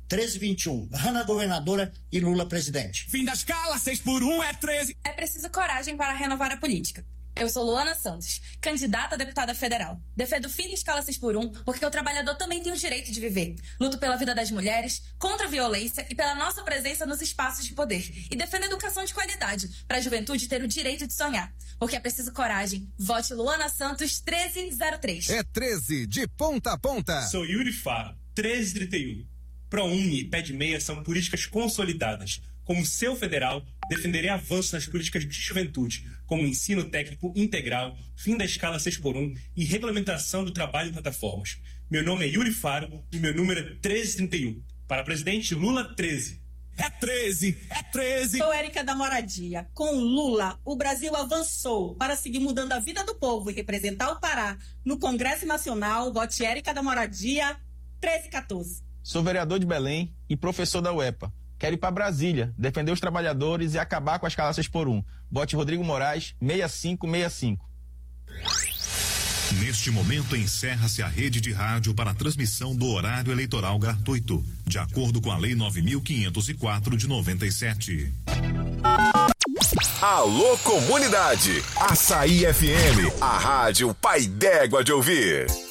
1321. Hanna governadora e Lula presidente. Fim da escala, 6x1 é 13. É preciso coragem para renovar a política. Eu sou Luana Santos, candidata a deputada federal. Defendo o fim da escala 6x1 porque o trabalhador também tem o direito de viver. Luto pela vida das mulheres, contra a violência e pela nossa presença nos espaços de poder. E defendo a educação de qualidade para a juventude ter o direito de sonhar. Porque é preciso coragem. Vote Luana Santos 1303. É 13 de ponta a ponta. Sou Yuri Faro, 1331. ProUni e Pé de Meia são políticas consolidadas. Como seu federal, defenderei avanços nas políticas de juventude, como ensino técnico integral, fim da escala 6x1 e regulamentação do trabalho em plataformas. Meu nome é Yuri Faro e meu número é 1331. Para presidente, Lula 13. É 13, é 13. Sou Érica da Moradia. Com Lula, o Brasil avançou para seguir mudando a vida do povo e representar o Pará no Congresso Nacional. Vote Érica da Moradia 1314. Sou vereador de Belém e professor da UEPA. Quero ir para Brasília, defender os trabalhadores e acabar com a escala 6x1. Bote Rodrigo Moraes, 6565. Neste momento encerra-se a rede de rádio para a transmissão do horário eleitoral gratuito, de acordo com a Lei 9.504 de 97. Alô, comunidade! Açaí FM, a rádio pai d'égua de ouvir.